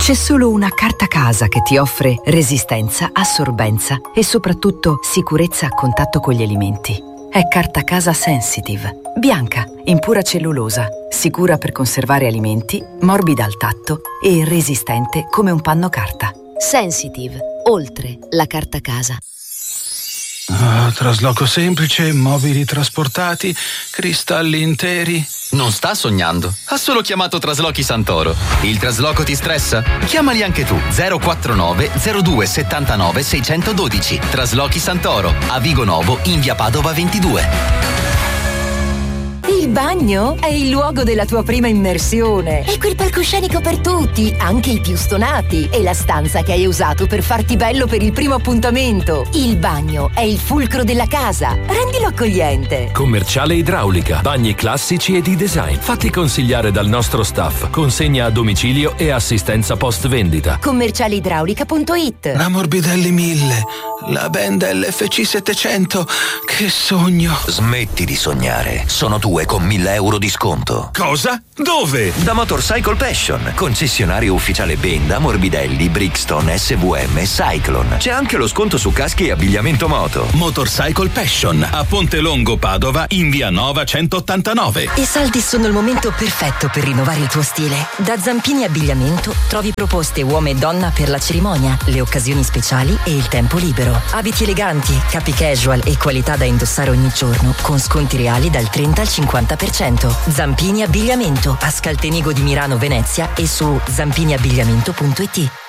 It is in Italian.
C'è solo una carta casa che ti offre resistenza, assorbenza e soprattutto sicurezza a contatto con gli alimenti. È Carta Casa Sensitive, bianca, in pura cellulosa, sicura per conservare alimenti, morbida al tatto e resistente come un panno carta. Sensitive, oltre la carta casa. Trasloco semplice, mobili trasportati, cristalli interi. Non sta sognando, ha solo chiamato Traslochi Santoro. Il trasloco ti stressa? Chiamali anche tu, 049 02 79 612. Traslochi Santoro, a Vigo Novo, in via Padova 22. Il bagno è il luogo della tua prima immersione. È quel palcoscenico per tutti, anche i più stonati. E la stanza che hai usato per farti bello per il primo appuntamento. Il bagno è il fulcro della casa. Rendilo accogliente. Commerciale Idraulica. Bagni classici e di design. Fatti consigliare dal nostro staff. Consegna a domicilio e assistenza post vendita. Commercialeidraulica.it. La Morbidelli 1000, la Benda LFC 700. Che sogno. Smetti di sognare. Sono 2 con 1.000 euro di sconto. Cosa? Dove? Da Motorcycle Passion, concessionario ufficiale Benda, Morbidelli, Brixton, SVM e Cyclone. C'è anche lo sconto su caschi e abbigliamento moto. Motorcycle Passion, a Ponte Longo Padova, in via Nova 189. I saldi sono il momento perfetto per rinnovare il tuo stile. Da Zampini Abbigliamento trovi proposte uomo e donna per la cerimonia, le occasioni speciali e il tempo libero. Abiti eleganti, capi casual e qualità da indossare ogni giorno, con sconti reali dal 30 al 50%. Zampini Abbigliamento a Scaltenigo di Milano, Venezia e su zampiniabbigliamento.it.